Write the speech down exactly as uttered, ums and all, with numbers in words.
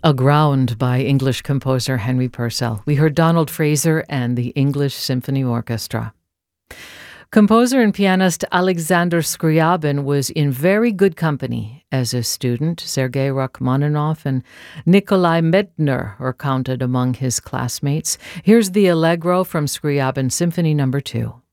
Aground by English composer Henry Purcell. We heard Donald Fraser and the English Symphony Orchestra. Composer and pianist Alexander Scriabin was in very good company as a student. Sergei Rachmaninoff and Nikolai Medtner are counted among his classmates. Here's the Allegro from Scriabin Symphony Number Two.